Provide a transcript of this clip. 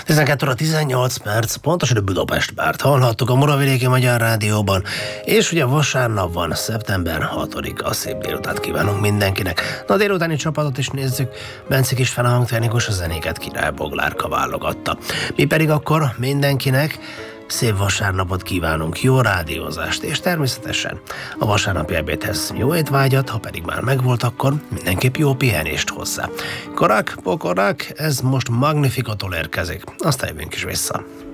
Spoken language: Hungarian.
12 óra 18 perc, pontosan a Budapest párt hallhattuk a Muravidéki Magyar Rádióban, és ugye vasárnap van, szeptember 6-a, szép délutát kívánunk mindenkinek. Na, a délutáni csapatot is nézzük, Bence István a hangtechnikus, a zenéket Király Boglárka válogatta. Mi pedig akkor mindenkinek szép vasárnapot kívánunk, jó rádiózást, és természetesen a vasárnapi ebédhez jó étvágyat, ha pedig már megvolt, akkor mindenképp jó pihenést hozzá. Korak, pokorak, ez most Magnificotól érkezik, aztán jövünk is vissza.